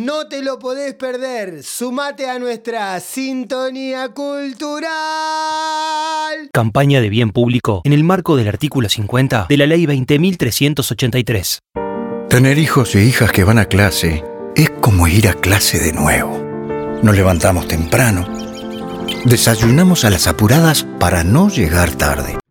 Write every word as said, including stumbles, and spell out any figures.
no te lo podés perder. Sumate a nuestra sintonía cultural. Campaña de bien público en el marco del artículo cincuenta de la Ley veinte mil trescientos ochenta y tres. Tener hijos e hijas que van a clase es como ir a clase de nuevo. Nos levantamos temprano, desayunamos a las apuradas para no llegar tarde.